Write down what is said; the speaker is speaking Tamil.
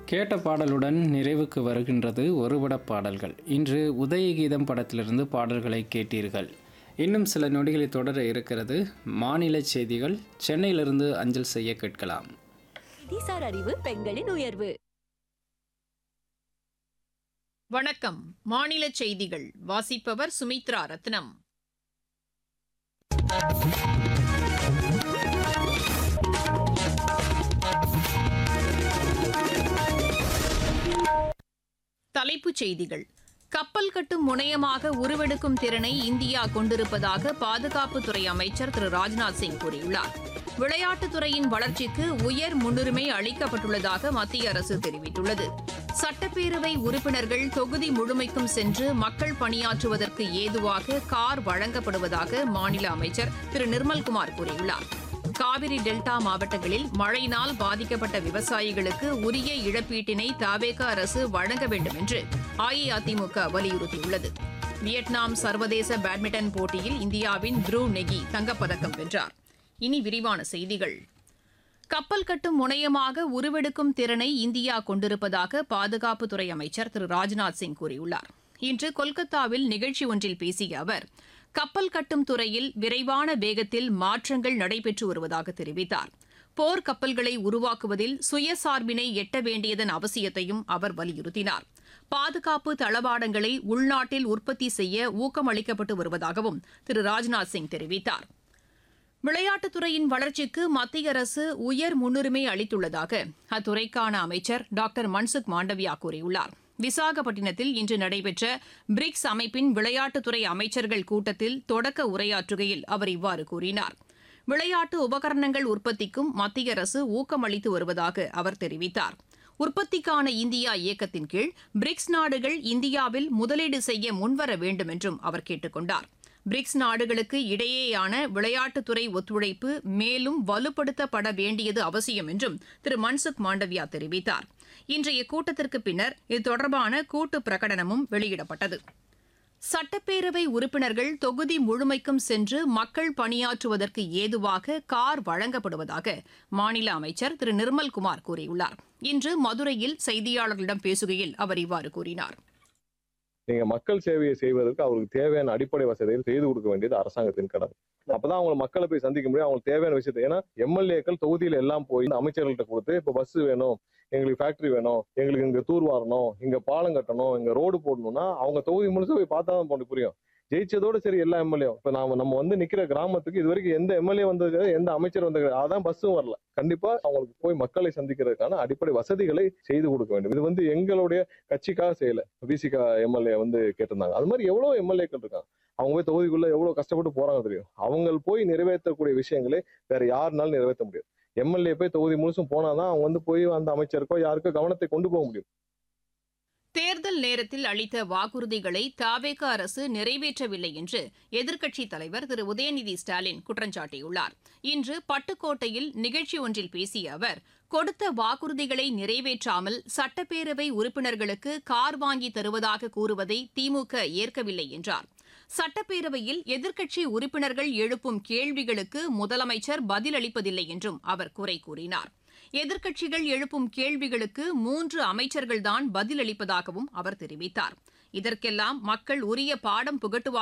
கேட்ட பாடலுடன் நிறைவுக்கு வருகின்றது ஒருபட பாடல்கள். இன்று உதயகீதம் படத்திலிருந்து பாடல்களை கேட்டீர்கள். இன்னும் சில நொடிகளில் தொடர இருக்கிறது மாநில செய்திகள். சென்னையிலிருந்து அஞ்சல் செய்ய கேட்கலாம். நிதிசார் அறிவு பெண்களின் உயர்வு. வணக்கம். மாநில செய்திகள் வாசிப்பவர் சுமித்ரா ரத்னம். தலைப்புச் செய்திகள். கப்பல் கட்டும் முனையமாக உருவெடுக்கும் திறனை இந்தியா கொண்டிருப்பதாக பாதுகாப்புத்துறை அமைச்சர் திரு ராஜ்நாத் சிங் கூறியுள்ளார். விளையாட்டுத்துறையின் வளர்ச்சிக்கு உயர் முன்னுரிமை அளிக்கப்பட்டுள்ளதாக மத்திய அரசு தெரிவித்துள்ளது. சட்டப்பேரவை உறுப்பினர்கள் தொகுதி முழுமைக்கும் சென்று மக்கள் பணியாற்றுவதற்கு ஏதுவாக கார் வழங்கப்படுவதாக மாநில அமைச்சர் திரு நிர்மல்குமார் கூறியுள்ளார். காவிரி டெல்டா மாவட்டங்களில் மழையினால் பாதிக்கப்பட்ட விவசாயிகளுக்கு உரிய இழப்பீட்டினை தவேக அரசு வழங்க வேண்டும் என்று அஇஅதிமுக வலியுறுத்தியுள்ளது. வியட்நாம் சர்வதேச பேட்மிண்டன் போட்டியில் இந்தியாவின் த்ருவ் நெகி தங்கப்பதக்கம் வென்றார். இனி விரிவான செய்திகள். கப்பல் கட்டும் முனையமாக உருவெடுக்கும் திறனை இந்தியா கொண்டிருப்பதாக பாதுகாப்புத்துறை அமைச்சர் திரு ராஜ்நாத் சிங் கூறியுள்ளார். இன்று கொல்கத்தாவில் நிகழ்ச்சி ஒன்றில் பேசிய அவர், கப்பல் கட்டும் துறையில் விரைவான வேகத்தில் மாற்றங்கள் நடைபெற்று வருவதாக தெரிவித்தார். போர் கப்பல்களை உருவாக்குவதில் சுயசார்பினை எட்ட வேண்டியதன் அவசியத்தையும் அவர் வலியுறுத்தினார். பாதுகாப்பு தளவாடங்களை உள்நாட்டில் உற்பத்தி செய்ய ஊக்கமளிக்கப்பட்டு வருவதாகவும் திரு ராஜ்நாத் சிங் தெரிவித்தார். விளையாட்டுத்துறையின் வளர்ச்சிக்கு மத்திய அரசு உயர் முன்னுரிமை அளித்துள்ளதாக அத்துறைக்கான அமைச்சர் டாக்டர் மன்சுக் மாண்டவியா கூறியுள்ளார். விசாகப்பட்டினத்தில் இன்று நடைபெற்ற பிரிக்ஸ் அமைப்பின் விளையாட்டுத்துறை அமைச்சர்கள் கூட்டத்தில் தொடக்க உரையாற்றுகையில் அவர் இவ்வாறு கூறினார். விளையாட்டு உபகரணங்கள் உற்பத்திக்கும் மத்திய அரசு ஊக்கமளித்து வருவதாக அவர் தெரிவித்தார். உற்பத்திக்கான இந்தியா இயக்கத்தின் கீழ் பிரிக்ஸ் நாடுகள் இந்தியாவில் முதலீடு செய்ய முன்வர வேண்டும் என்றும் அவர் கேட்டுக் கொண்டார். பிரிக்ஸ் நாடுகளுக்கு இடையேயான விளையாட்டுத்துறை ஒத்துழைப்பு மேலும் வலுப்படுத்தப்பட வேண்டியது அவசியம் என்றும் திரு மன்சுக் மாண்டவியா தெரிவித்தார். இன்றைய கூட்டத்திற்கு பின்னர் இது தொடர்பான கூட்டு பிரகடனமும் வெளியிடப்பட்டது. சட்டப்பேரவை உறுப்பினர்கள் தொகுதி முழுமைக்கும் சென்று மக்கள் பணியாற்றுவதற்கு ஏதுவாக கார் வழங்கப்படுவதாக மாநில அமைச்சர் திரு நிர்மல்குமார் கூறியுள்ளார். இன்று மதுரையில் செய்தியாளர்களிடம் பேசுகையில் அவர் இவ்வாறு கூறினார். நீங்க மக்கள் சேவையை செய்வதற்கு அவருக்கு தேவையான அடிப்படை வசதிகள் செய்து கொடுக்க வேண்டியது அரசாங்கத்தின் கடமை. அப்பதான் அவங்க மக்களை போய் சந்திக்க முடியும். அவங்களுக்கு தேவையான விஷயத்தை, ஏன்னா எம்எல்ஏக்கள் தொகுதியில எல்லாம் போய் அமைச்சர்கள்ட்ட கொடுத்து இப்ப பஸ் வேணும், எங்களுக்கு ஃபேக்டரி வேணும், எங்களுக்கு இங்க தூர் வாரணும், இங்க பாலம் கட்டணும், இங்க ரோடு போடணும்னா அவங்க தொகுதி முழுசு போய் பார்த்தா தான் போட்டு புரியும். ஜெயிச்சதோட சரி எல்லா எம்எல்ஏ இப்ப நம்ம வந்து நிக்கிற கிராமத்துக்கு இது வரைக்கும் எந்த எம்எல்ஏ வந்தது, எந்த அமைச்சர் வந்தது, அதான் பஸ்ஸும் வரல. கண்டிப்பா அவங்களுக்கு போய் மக்களை சந்திக்கிறதுக்கான அடிப்படை வசதிகளை செய்து கொடுக்க வேண்டும். இது வந்து எங்களுடைய கட்சிக்காக செய்யல, பிசிகா எம்எல்ஏ வந்து கேட்டிருந்தாங்க. அது மாதிரி எவ்வளவு எம்எல்ஏக்கள் இருக்காங்க. அவங்க போய் தொகுதிக்குள்ள எவ்வளவு கஷ்டப்பட்டு போறாங்க தெரியும். அவங்க போய் நிறைவேற்றக்கூடிய விஷயங்களை வேற யாருனாலும் நிறைவேற்ற முடியாது. எம்எல்ஏ போய் தொகுதி முழுசும் போனாதான் அவங்க வந்து போய் அந்த அமைச்சருக்கோ யாருக்கோ கவனத்தை கொண்டு போக முடியும். தேர்தல் நேரத்தில் அளித்த வாக்குறுதிகளை தவேக அரசு நிறைவேற்றவில்லை என்று எதிர்க்கட்சித் தலைவர் திரு உதயநிதி ஸ்டாலின் குற்றம் சாட்டியுள்ளார். இன்று பட்டுக்கோட்டையில் நிகழ்ச்சி ஒன்றில் பேசிய அவர், கொடுத்த வாக்குறுதிகளை நிறைவேற்றாமல் சட்டப்பேரவை உறுப்பினர்களுக்கு கார் வாங்கி தருவதாக கூறுவதை திமுக ஏற்கவில்லை என்றார். சட்டப்பேரவையில் எதிர்க்கட்சி உறுப்பினர்கள் எழுப்பும் கேள்விகளுக்கு முதலமைச்சர் பதிலளிப்பதில்லை என்றும் அவர் குறை கூறினார். எதிர்க்கட்சிகள் எழுப்பும் கேள்விகளுக்கு 3 அமைச்சர்கள்தான் பதிலளிப்பதாகவும் அவர் தெரிவித்தார். இதற்கெல்லாம் மக்கள் உரிய பாடம் புகட்டுவார்